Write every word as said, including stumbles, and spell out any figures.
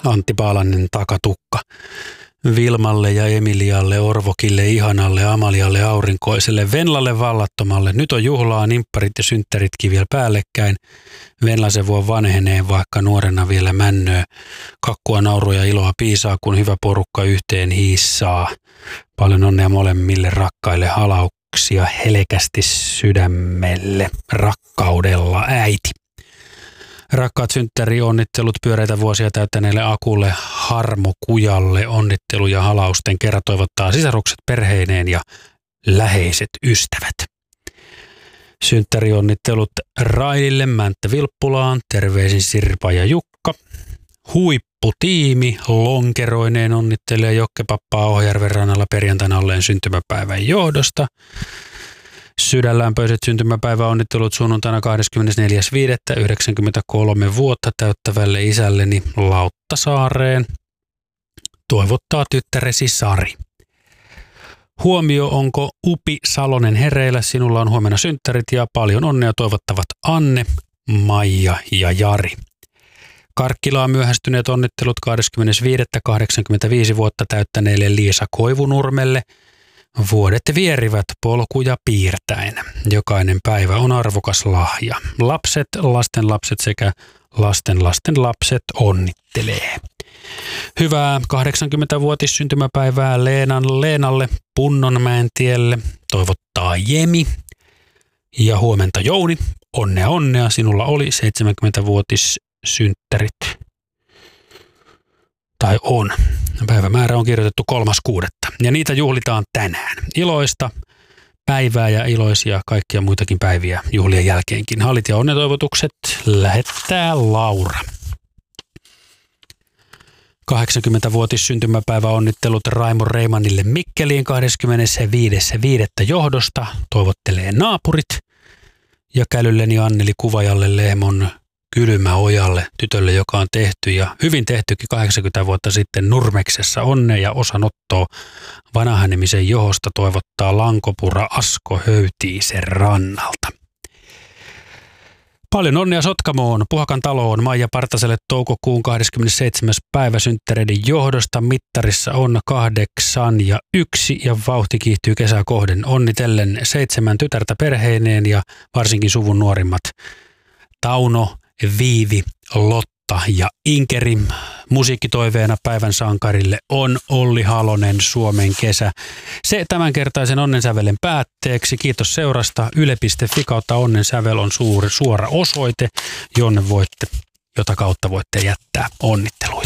Antti Paalanen takatukka. Vilmalle ja Emilialle, Orvokille, Ihanalle, Amalialle, Aurinkoiselle, Venlalle, Vallattomalle. Nyt on juhlaa, nimpparit ja synttäritkin vielä päällekkäin. Venla se vuon vanhenee, vaikka nuorena vielä männöö. Kakkua, naurua ja iloa piisaa, kun hyvä porukka yhteen hiissaa. Paljon onnea molemmille rakkaille, halauksia helkästi sydämelle, rakkaudella äiti. Rakkaat synttärionnittelut pyöreitä vuosia täyttäneelle Akulle, Harmo Kujalle, onnittelu ja halausten kerran toivottaa sisarukset perheineen ja läheiset ystävät. Synttärionnittelut Railille, Mänttä Vilppulaan, terveisin Sirpa ja Jukka. Huipputiimi lonkeroineen onnittelee Jokkepappaa Ohjärven rannalla perjantaina olleen syntymäpäivän johdosta. Sydänlämpöiset syntymäpäiväonnittelut sunnuntaina kahdeskymmenesneljäs viidettä yhdeksänkymmentäkolme vuotta täyttävälle isälleni Lauttasaareen. Toivottaa tyttäresi Sari. Huomio, onko Upi Salonen hereillä? Sinulla on huomenna synttärit ja paljon onnea toivottavat Anne, Maija ja Jari. Karkkilaan myöhästyneet onnittelut kahdeskymmenes viidettä kahdeksankymmentäviisi vuotta täyttäneelle Liisa Koivunurmelle. Vuodet vierivät polkuja piirtäen. Jokainen päivä on arvokas lahja. Lapset, lastenlapset sekä lastenlasten lapset onnittelee. Hyvää kahdeksankymmentävuotis syntymäpäivää Leenan Leenalle Punnonmäen tielle. Toivottaa Jemi. Ja huomenta Jouni. Onnea onnea, sinulla oli seitsemänkymmentävuotis synttärit. Tai on. Päivämäärä on kirjoitettu kolmas kuudetta ja niitä juhlitaan tänään. Iloista päivää ja iloisia kaikkia muitakin päiviä juhlien jälkeenkin. Hallit ja onnetoivotukset lähettää Laura. kahdeksankymmentävuotis syntymäpäivä onnittelut Raimo Reimanille Mikkeliin kahdeskymmenesviides viidettä johdosta. Toivottelee naapurit ja kälylleni Anneli Kuvajalle Lehmon Kylmäojalle, tytölle, joka on tehty ja hyvin tehtykin kahdeksankymmentä vuotta sitten Nurmeksessa. Onnea ja osanottoa vanhanemisen johosta toivottaa Lankopura Asko Höytiisen rannalta. Paljon onnea Sotkamoon, Puhakan taloon, Maija Partaselle toukokuun kahdeskymmenesseitsemäs päivä synttäreiden johdosta. Mittarissa on kahdeksan ja yksi ja vauhti kiihtyy kesää kohden. Onnitellen seitsemän tytärtä perheineen ja varsinkin suvun nuorimmat Tauno, Viivi, Lotta ja Inkeri. Musiikkitoiveena päivän sankarille on Olli Halonen, Suomen kesä. Se tämänkertaisen onnensävelen päätteeksi. Kiitos seurasta. Yle piste fi kautta onnensävel on suuri, suora osoite, jonne voitte, jota kautta voitte jättää onnitteluja.